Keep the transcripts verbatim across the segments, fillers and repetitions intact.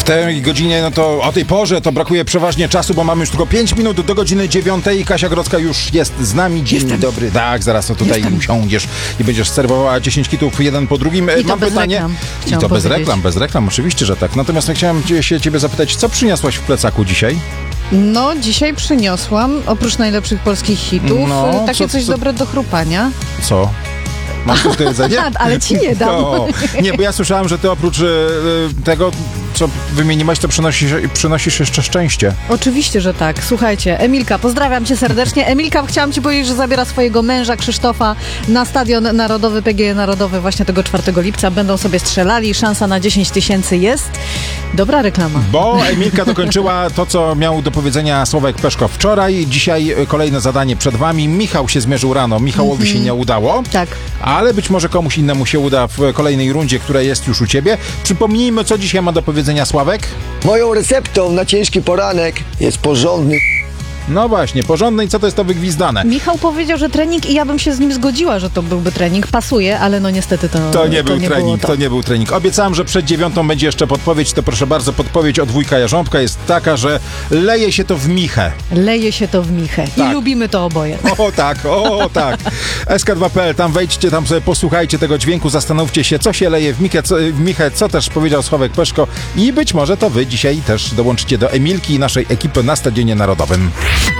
tej godzinie, no to o tej porze to brakuje przeważnie czasu, bo mamy już tylko pięć minut do godziny dziewiątej. Kasia Grodzka już jest z nami. Dzień Jestem. dobry. Tak, zaraz to tutaj Jestem. usiądziesz i będziesz serwowała dziesięć kitów jeden po drugim. I to Mam bez pytanie. reklam, I chciałam to bez powiedzieć. reklam, bez reklam, oczywiście, że tak. Natomiast ja chciałem cię- się ciebie zapytać, co przyniosłaś w plecaku dzisiaj? No, dzisiaj przyniosłam, oprócz najlepszych polskich hitów, No, e, takie co- coś co- dobre do chrupania. Co? Masz coś do jedzenia? Ale ci nie dam. No, nie, bo ja słyszałem, że ty oprócz e, tego, co wymieniłaś, to przynosisz, przynosisz jeszcze szczęście. Oczywiście, że tak. Słuchajcie, Emilka, pozdrawiam cię serdecznie. Emilka, chciałam ci powiedzieć, że zabiera swojego męża Krzysztofa na Stadion Narodowy, P G E Narodowy właśnie tego czwartego lipca. Będą sobie strzelali, szansa na dziesięć tysięcy jest. Dobra reklama. Bo Emilka dokończyła to, co miał do powiedzenia Sławek Peszko wczoraj. Dzisiaj kolejne zadanie przed wami. Michał się zmierzył rano. Michałowi się nie udało. Tak. Ale być może komuś innemu się uda w kolejnej rundzie, która jest już u ciebie. Przypomnijmy, co dzisiaj ma do powiedzenia Sławek. Moją receptą na ciężki poranek jest porządny No właśnie, porządne i co to jest to wygwizdane? Michał powiedział, że trening i ja bym się z nim zgodziła, że to byłby trening. Pasuje, ale no niestety to To nie był nie trening, było to. to. nie był trening. Obiecałem, że przed dziewiątą będzie jeszcze podpowiedź, to proszę bardzo, podpowiedź od wujka Jarząbka jest taka, że leje się to w michę. Leje się to w michę. Tak. I lubimy to oboje. O tak, o tak. S K dwa kropka P L, tam wejdźcie, tam sobie posłuchajcie tego dźwięku, zastanówcie się, co się leje w michę, co, w michę, co też powiedział Sławek Peszko i być może to wy dzisiaj też dołączycie do Emilki i naszej ekipy na Stadionie Narodowym.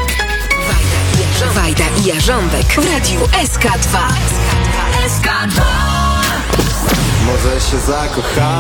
Wajda i Jarząbek w Radiu S K dwa. S K dwa. Może się zakocha.